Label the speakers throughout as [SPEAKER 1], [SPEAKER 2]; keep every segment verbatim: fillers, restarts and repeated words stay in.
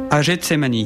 [SPEAKER 1] À Gethsémani.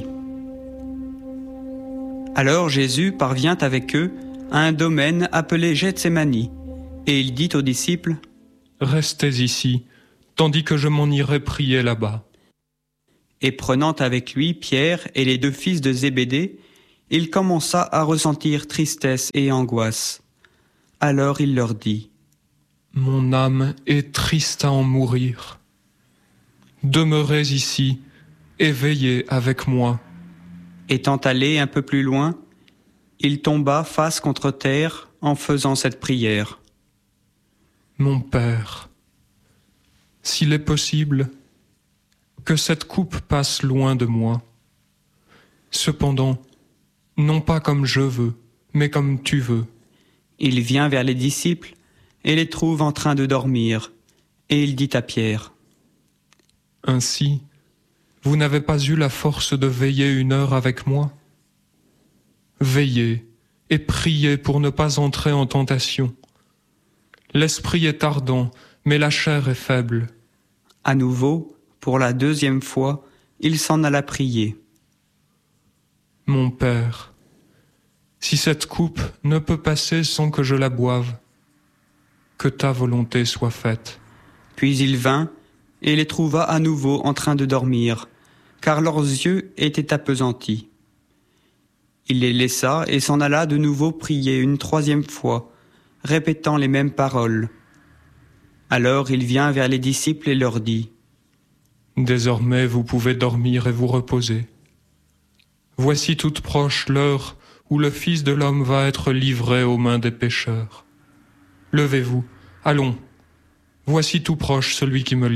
[SPEAKER 1] Alors Jésus parvient avec eux à un domaine appelé Gethsémani, et il dit aux disciples : «
[SPEAKER 2] Restez ici, tandis que je m'en irai prier là-bas. »
[SPEAKER 1] Et prenant avec lui Pierre et les deux fils de Zébédée, il commença à ressentir tristesse et angoisse. Alors il leur dit :
[SPEAKER 2] « Mon âme est triste à en mourir. Demeurez ici et veillez avec moi. »
[SPEAKER 1] Étant allé un peu plus loin, il tomba face contre terre en faisant cette prière.
[SPEAKER 2] « Mon Père, s'il est possible, que cette coupe passe loin de moi. Cependant, non pas comme je veux, mais comme tu veux. »
[SPEAKER 1] Il vient vers les disciples et les trouve en train de dormir, et il dit à Pierre :
[SPEAKER 2] « Ainsi, vous n'avez pas eu la force de veiller une heure avec moi ? Veillez et priez pour ne pas entrer en tentation. L'esprit est ardent, mais la chair est faible. »
[SPEAKER 1] À nouveau, pour la deuxième fois, il s'en alla prier.
[SPEAKER 2] « Mon Père, si cette coupe ne peut passer sans que je la boive, que ta volonté soit faite. »
[SPEAKER 1] Puis il vint et les trouva à nouveau en train de dormir, car leurs yeux étaient appesantis. Il les laissa et s'en alla de nouveau prier une troisième fois, répétant les mêmes paroles. Alors il vient vers les disciples et leur dit : «
[SPEAKER 2] Désormais vous pouvez dormir et vous reposer. Voici toute proche l'heure où le Fils de l'homme va être livré aux mains des pécheurs. Levez-vous, allons, voici tout proche celui qui me livre. »